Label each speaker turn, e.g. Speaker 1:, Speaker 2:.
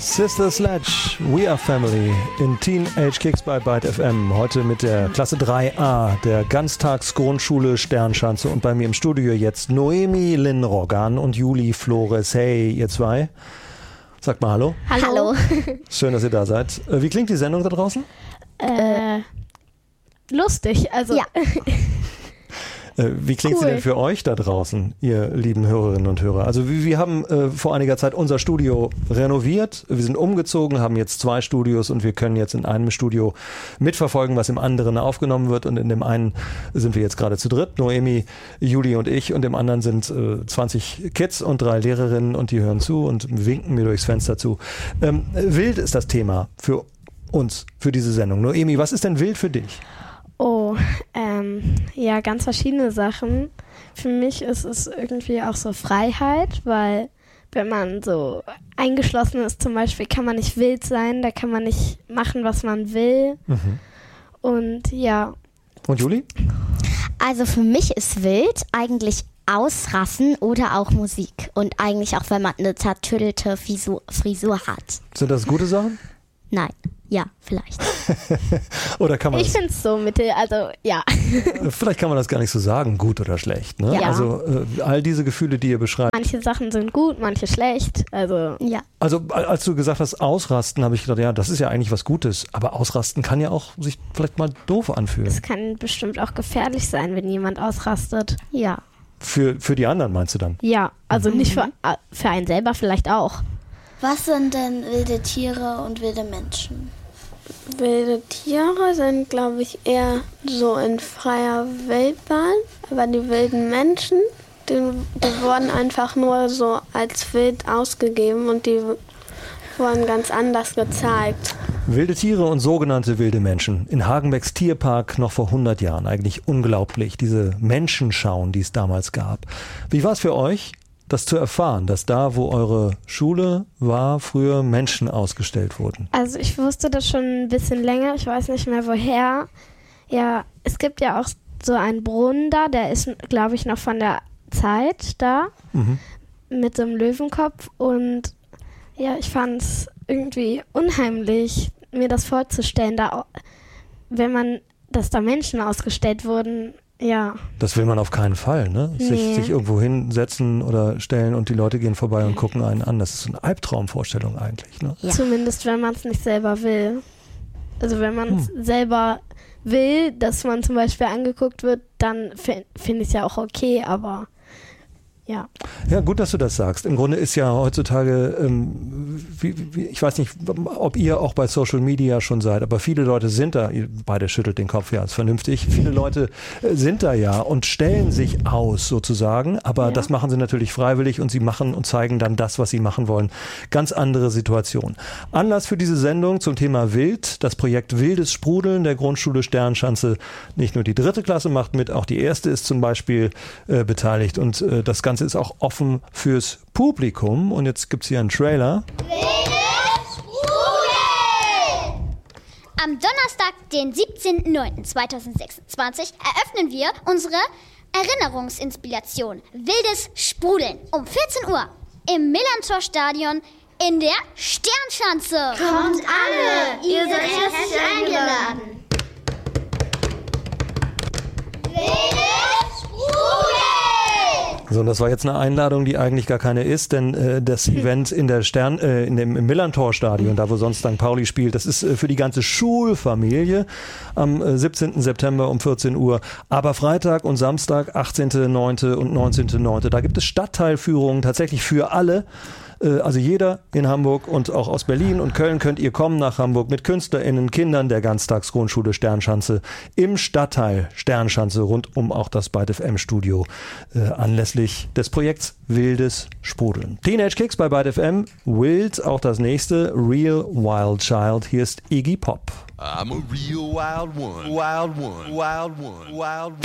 Speaker 1: Sister Sledge, We Are Family in Teenage Kicks bei Byte FM. Heute mit der Klasse 3a der Ganztagsgrundschule Sternschanze und bei mir im Studio jetzt Noemi Lynn Roggan und Juli Flores. Hey, ihr zwei. Sagt mal Hallo.
Speaker 2: Hallo.
Speaker 1: Schön, dass ihr da seid. Wie klingt die Sendung da draußen?
Speaker 2: Lustig, also. Ja.
Speaker 1: Wie klingt sie denn für euch da draußen, ihr lieben Hörerinnen und Hörer? Also wir haben vor einiger Zeit unser Studio renoviert, wir sind umgezogen, haben jetzt 2 Studios und wir können jetzt in einem Studio mitverfolgen, was im anderen aufgenommen wird, und in dem einen sind wir jetzt gerade zu dritt, Noemi, Juli und ich, und im anderen sind 20 Kids und 3 Lehrerinnen und die hören zu und winken mir durchs Fenster zu. Wild ist das Thema für uns, für diese Sendung. Noemi, was ist denn wild für dich?
Speaker 2: Ja, ganz verschiedene Sachen. Für mich ist es irgendwie auch so Freiheit, weil wenn man so eingeschlossen ist zum Beispiel, kann man nicht wild sein, da kann man nicht machen, was man will. Mhm. Und ja.
Speaker 1: Und Juli?
Speaker 3: Also für mich ist wild eigentlich Ausrasten oder auch Musik. Und eigentlich auch, wenn man eine zertüttelte Frisur hat.
Speaker 1: Sind das gute Sachen?
Speaker 3: Nein. Ja, vielleicht.
Speaker 1: Oder kann man
Speaker 2: ich finde es so mittel, also ja.
Speaker 1: Vielleicht kann man das gar nicht so sagen, gut oder schlecht. Ne?
Speaker 2: Ja.
Speaker 1: Also all diese Gefühle, die ihr beschreibt.
Speaker 2: Manche Sachen sind gut, manche schlecht. Also ja.
Speaker 1: Also als du gesagt hast, ausrasten, habe ich gedacht, ja, das ist ja eigentlich was Gutes. Aber ausrasten kann ja auch sich vielleicht mal doof anfühlen.
Speaker 2: Es kann bestimmt auch gefährlich sein, wenn jemand ausrastet. Ja.
Speaker 1: Für die anderen meinst du dann?
Speaker 2: Ja, also nicht für einen selber vielleicht auch.
Speaker 4: Was sind denn wilde Tiere und wilde Menschen?
Speaker 5: Wilde Tiere sind, glaube ich, eher so in freier Wildbahn. Aber die wilden Menschen, die wurden einfach nur so als wild ausgegeben und die wurden ganz anders gezeigt.
Speaker 1: Wilde Tiere und sogenannte wilde Menschen. In Hagenbecks Tierpark noch vor 100 Jahren. Eigentlich unglaublich, diese Menschenschauen, die es damals gab. Wie war es für euch, das zu erfahren, dass da, wo eure Schule war, früher Menschen ausgestellt wurden?
Speaker 2: Also ich wusste das schon ein bisschen länger, ich weiß nicht mehr woher. Ja, es gibt ja auch so einen Brunnen da, der ist, glaube ich, noch von der Zeit da, mit so einem Löwenkopf. Und ja, ich fand es irgendwie unheimlich, mir das vorzustellen, dass da Menschen ausgestellt wurden. Ja. Das
Speaker 1: will man auf keinen Fall, ne?
Speaker 2: Nee.
Speaker 1: Sich irgendwo hinsetzen oder stellen und die Leute gehen vorbei und gucken einen an. Das ist eine Albtraumvorstellung eigentlich, ne?
Speaker 2: Ja. Zumindest, wenn man es nicht selber will. Also wenn man es selber will, dass man zum Beispiel angeguckt wird, dann finde ich es ja auch okay, aber ja.
Speaker 1: Ja, gut, dass du das sagst. Im Grunde ist ja heutzutage, ich weiß nicht, ob ihr auch bei Social Media schon seid, aber viele Leute sind da, ihr beide schüttelt den Kopf, ja, ist vernünftig, viele Leute sind da ja und stellen sich aus sozusagen, aber das machen sie natürlich freiwillig und sie machen und zeigen dann das, was sie machen wollen. Ganz andere Situation. Anlass für diese Sendung zum Thema Wild, das Projekt Wildes Sprudeln der Grundschule Sternschanze. Nicht nur die 3. Klasse macht mit, auch die 1. ist zum Beispiel beteiligt, und das Ganze ist auch offen fürs Publikum. Und jetzt gibt es hier einen Trailer.
Speaker 6: Wildes Sprudeln! Am Donnerstag, den 17.09.2026, eröffnen wir unsere Erinnerungsinspiration Wildes Sprudeln um 14 Uhr im Millantor-Stadion in der Sternschanze.
Speaker 4: Kommt alle, ihr seid herzlich eingeladen.
Speaker 6: Wildes Sprudeln!
Speaker 1: So, und das war jetzt eine Einladung, die eigentlich gar keine ist, denn das Event in der im Millantor-Stadion, da wo sonst St. Pauli spielt, das ist für die ganze Schulfamilie am 17. September um 14 Uhr. Aber Freitag und Samstag, 18.09. und 19.09., da gibt es Stadtteilführungen tatsächlich für alle. Also jeder in Hamburg und auch aus Berlin und Köln könnt ihr kommen nach Hamburg mit KünstlerInnen, Kindern der Ganztagsgrundschule Sternschanze im Stadtteil Sternschanze rund um auch das Byte FM Studio anlässlich des Projekts Wildes Sprudeln. Teenage Kicks bei Byte FM, Wild auch das nächste, Real Wild Child. Hier ist Iggy Pop.
Speaker 7: I'm a real wild one, wild one, wild one, wild one.